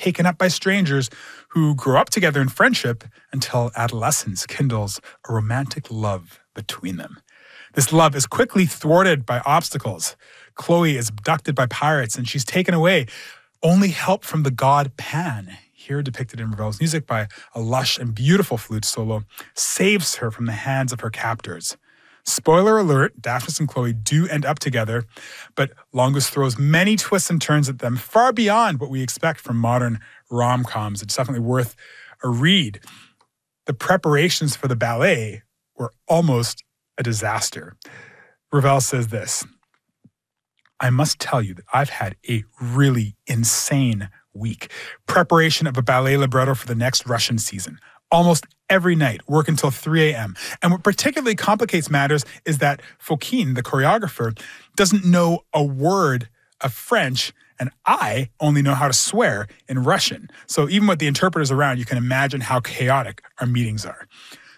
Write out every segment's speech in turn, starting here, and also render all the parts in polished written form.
taken up by strangers who grow up together in friendship until adolescence kindles a romantic love between them. This love is quickly thwarted by obstacles. Chloe is abducted by pirates and she's taken away. Only help from the god Pan, here depicted in Ravel's music by a lush and beautiful flute solo, saves her from the hands of her captors. Spoiler alert, Daphnis and Chloe do end up together, but Longus throws many twists and turns at them, far beyond what we expect from modern rom-coms. It's definitely worth a read. The preparations for the ballet were almost a disaster. Ravel says this: I must tell you that I've had a really insane week. Preparation of a ballet libretto for the next Russian season. Almost every night, work until 3 a.m. And what particularly complicates matters is that Fokine, the choreographer, doesn't know a word of French, and I only know how to swear in Russian. So even with the interpreters around, you can imagine how chaotic our meetings are.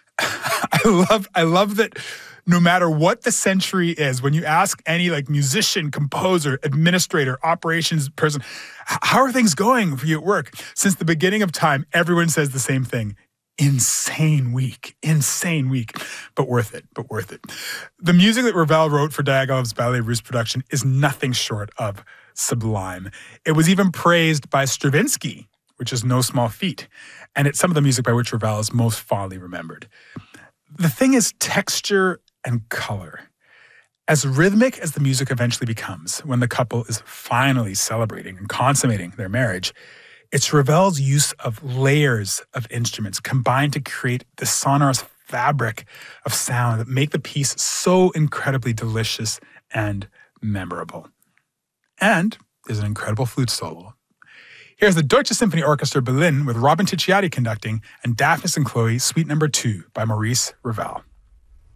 I love that no matter what the century is, when you ask any musician, composer, administrator, operations person, how are things going for you at work? Since the beginning of time, everyone says the same thing. Insane week, but worth it. The music that Ravel wrote for Diaghilev's Ballet Russe production is nothing short of sublime. It was even praised by Stravinsky, which is no small feat, and it's some of the music by which Ravel is most fondly remembered. The thing is texture and color. As rhythmic as the music eventually becomes when the couple is finally celebrating and consummating their marriage, it's Ravel's use of layers of instruments combined to create the sonorous fabric of sound that make the piece so incredibly delicious and memorable. And there's an incredible flute solo. Here's the Deutsche Symphony Orchestra Berlin with Robin Ticciati conducting and Daphnis and Chloe, Suite No. 2 by Maurice Ravel.